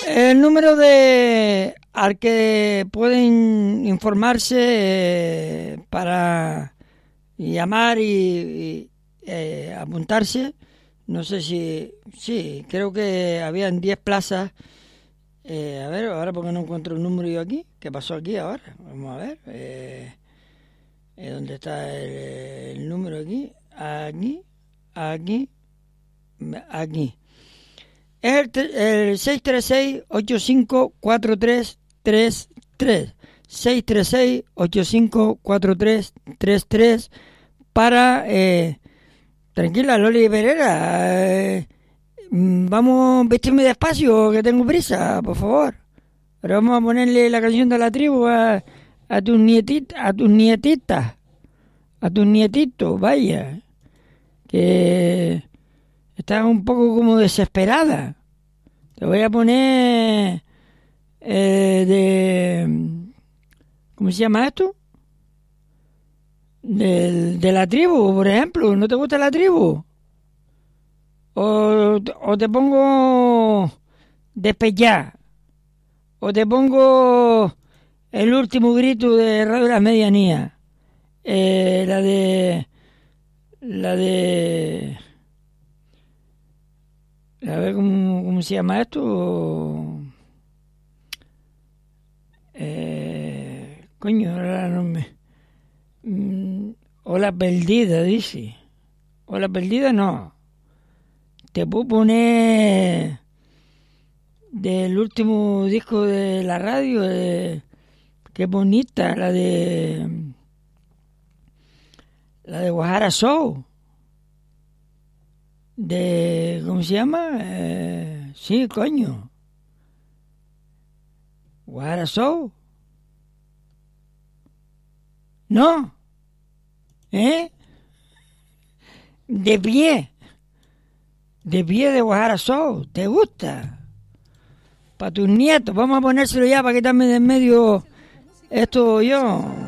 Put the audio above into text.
El número de al que pueden informarse para llamar y apuntarse. No sé si... Sí, creo que habían 10 plazas. A ver, ahora porque no encuentro el número yo aquí. ¿Qué pasó aquí ahora? Vamos a ver. ¿Dónde está el número aquí? Aquí. Es el 636-854333. 636-854333 para... tranquila, Loli Pereira. Vamos a vestirme despacio, que tengo prisa, por favor. Pero vamos a ponerle la canción de la tribu a tus nietitas, a tus nietitos, vaya. Que estás un poco como desesperada. Te voy a poner ¿cómo se llama esto? De la tribu, por ejemplo. ¿No te gusta la tribu? O te pongo Despellá. O te pongo El último grito de Radio Las Medianías. La de... A ver cómo se llama esto. Coño, ahora no me... Ola Perdida, dice. Ola Perdida no. Te puedo poner del último disco de la radio, qué bonita, la de Guajara Show. ¿Cómo se llama? Sí, coño. Guajara Show. ¿No? De pie de Guajara Show. ¿Te gusta? Para tus nietos. Vamos a ponérselo ya para quitarme de en medio esto yo.